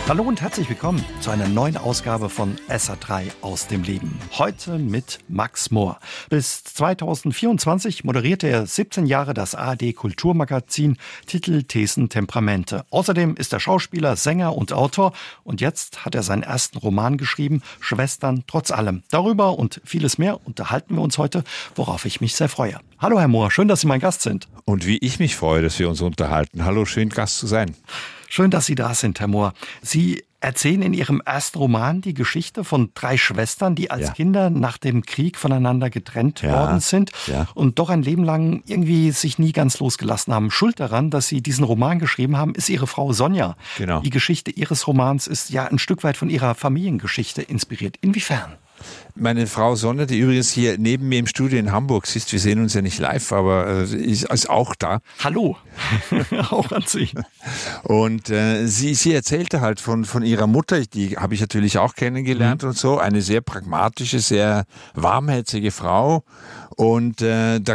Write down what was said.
Hallo und herzlich willkommen zu einer neuen Ausgabe von SA3 aus dem Leben. Heute mit Max Mohr. Bis 2024 moderierte er 17 Jahre das ARD-Kulturmagazin Titel, Thesen, Temperamente. Außerdem ist er Schauspieler, Sänger und Autor. Und jetzt hat er seinen ersten Roman geschrieben, Schwestern trotz allem. Darüber und vieles mehr unterhalten wir uns heute, worauf ich mich sehr freue. Hallo Herr Mohr, schön, dass Sie mein Gast sind. Und wie ich mich freue, dass wir uns unterhalten. Hallo, schön Gast zu sein. Schön, dass Sie da sind, Herr Mohr. Sie erzählen in Ihrem ersten Roman die Geschichte von 3 Schwestern, die als Kinder nach dem Krieg voneinander getrennt worden sind und doch ein Leben lang irgendwie sich nie ganz losgelassen haben. Schuld daran, dass Sie diesen Roman geschrieben haben, ist Ihre Frau Sonja. Genau. Die Geschichte Ihres Romans ist ja ein Stück weit von Ihrer Familiengeschichte inspiriert. Inwiefern? Meine Frau Sonja, die übrigens hier neben mir im Studio in Hamburg sitzt, wir sehen uns ja nicht live, aber ist auch da. Hallo, auch an Sie. Und sie erzählte halt von ihrer Mutter, die habe ich natürlich auch kennengelernt und so, eine sehr pragmatische, sehr warmherzige Frau. Und da